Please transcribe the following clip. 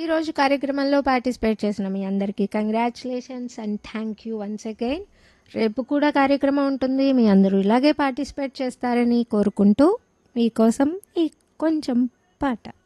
ఈరోజు కార్యక్రమంలో పార్టిసిపేట్ చేసిన మీ అందరికీ congratulations and thank you once again. రేపు కూడా కార్యక్రమం ఉంటుంది. మీ అందరూ ఇలాగే పార్టిసిపేట్ చేస్తారని కోరుకుంటూ మీకోసం ఈ కొంచెం పాట.